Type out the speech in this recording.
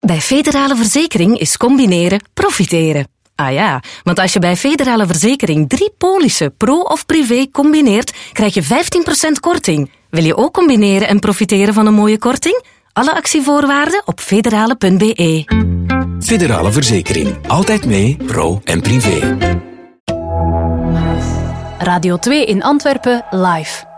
Bij Federale Verzekering is combineren profiteren. Ah ja, want als je bij Federale Verzekering 3 polissen, pro of privé, combineert, krijg je 15% korting. Wil je ook combineren en profiteren van een mooie korting? Alle actievoorwaarden op federale.be. Federale Verzekering. Altijd mee, pro en privé. Radio 2 in Antwerpen live.